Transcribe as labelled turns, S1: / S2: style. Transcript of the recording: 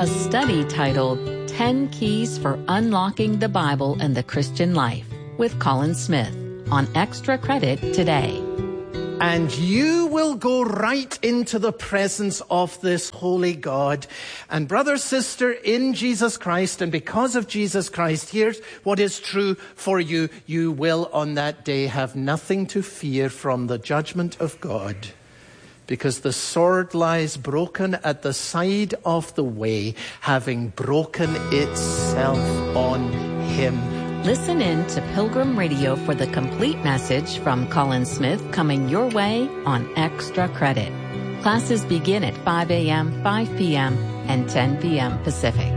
S1: a study titled 10 Keys for Unlocking the Bible and the Christian Life with Colin Smith on Extra Credit today.
S2: And you will go right into the presence of this holy God. And brother, sister, in Jesus Christ, and because of Jesus Christ, here's what is true for you. You will on that day have nothing to fear from the judgment of God, because the sword lies broken at the side of the way, having broken itself on him.
S1: Listen in to Pilgrim Radio for the complete message from Colin Smith coming your way on Extra Credit. Classes begin at 5 a.m., 5 p.m., and 10 p.m. Pacific.